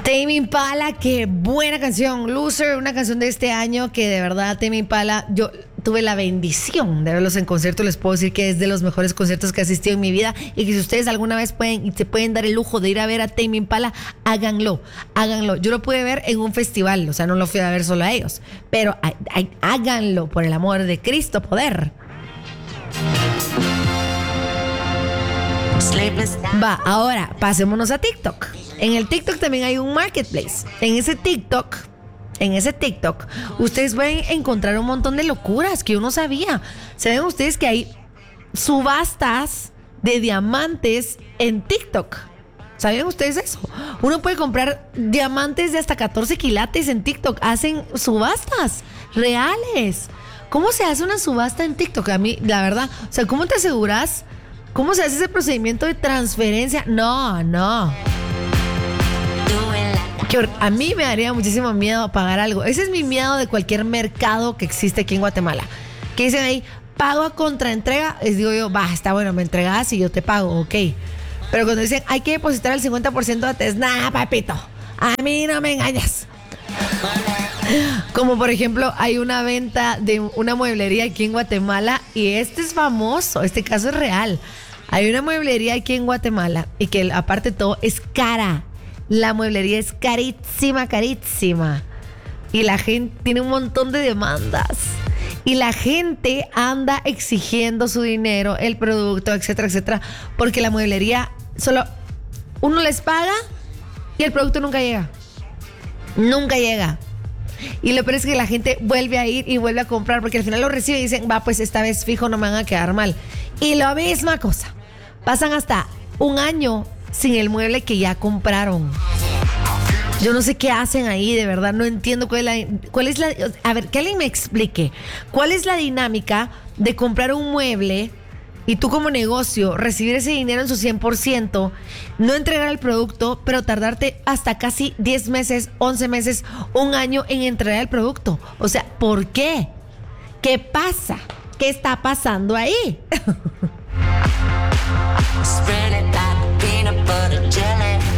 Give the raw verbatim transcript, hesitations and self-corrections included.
Tame Impala, qué buena canción. Loser, una canción de este año que de verdad Tame Impala, yo tuve la bendición de verlos en concierto. Les puedo decir que es de los mejores conciertos que he asistido en mi vida y que si ustedes alguna vez pueden y se pueden dar el lujo de ir a ver a Tame Impala, háganlo, háganlo. Yo lo pude ver en un festival, o sea, no lo fui a ver solo a ellos, pero há- há- háganlo por el amor de Cristo, poder. Va, ahora pasémonos a TikTok. En el TikTok también hay un marketplace. En ese TikTok, en ese TikTok, ustedes pueden encontrar un montón de locuras que yo no sabía. ¿Saben ustedes que hay subastas de diamantes en TikTok? ¿Sabían ustedes eso? Uno puede comprar diamantes de hasta catorce quilates en TikTok. Hacen subastas reales. ¿Cómo se hace una subasta en TikTok? A mí, la verdad, o sea, ¿cómo te aseguras? ¿Cómo se hace ese procedimiento de transferencia? No, no. Que hor- a mí me daría muchísimo miedo pagar algo. Ese es mi miedo de cualquier mercado que existe aquí en Guatemala. Que dicen ahí, pago a contraentrega. Les digo yo, va, está bueno, me entregas y yo te pago, ok. Pero cuando dicen, hay que depositar el cincuenta por ciento antes, nah, papito, a mí no me engañas. Como por ejemplo, hay una venta de una mueblería aquí en Guatemala y este es famoso, este caso es real. Hay una mueblería aquí en Guatemala y que aparte de todo es cara. La mueblería es carísima, carísima. Y la gente tiene un montón de demandas. Y la gente anda exigiendo su dinero, el producto, etcétera, etcétera. Porque la mueblería solo uno les paga y el producto nunca llega. Nunca llega. Y lo peor es que la gente vuelve a ir y vuelve a comprar porque al final lo reciben y dicen, va, pues esta vez fijo no me van a quedar mal. Y la misma cosa. Pasan hasta un año sin el mueble que ya compraron. Yo no sé qué hacen ahí, de verdad, no entiendo cuál es la... Cuál es la a ver, que alguien me explique. ¿Cuál es la dinámica de comprar un mueble y tú como negocio recibir ese dinero en su cien por ciento, no entregar el producto, pero tardarte hasta casi diez meses, once meses, un año en entregar el producto? O sea, ¿por qué? ¿Qué pasa? ¿Qué está pasando ahí? Spread it like peanut butter jelly.